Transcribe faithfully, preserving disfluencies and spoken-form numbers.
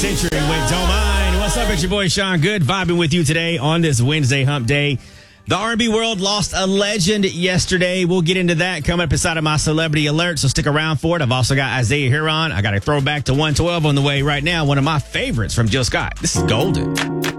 Century with Don't Mind. What's up? It's your boy Sean Good, vibing with you today on this Wednesday hump day. The R and B world lost a legend yesterday. We'll get into that coming up inside of my celebrity alert, so stick around for it. I've also got Isaiah Huron. I got a throwback to one twelve on the way right now, one of my favorites from Jill Scott. This is Golden.